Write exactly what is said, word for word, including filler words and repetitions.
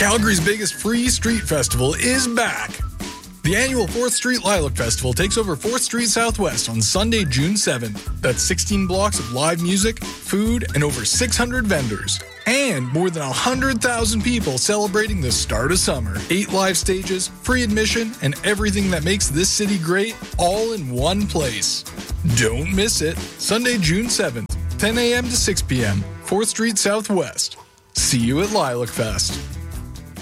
Calgary's biggest free street festival is back. The annual fourth Street Lilac Festival takes over fourth Street Southwest on Sunday, June seventh. That's sixteen blocks of live music, food, and over six hundred vendors. And more than one hundred thousand people celebrating the start of summer. Eight live stages, free admission, and everything that makes this city great, all in one place. Don't miss it. Sunday, June seventh, ten a.m. to six p.m., fourth Street Southwest. See you at Lilac Fest.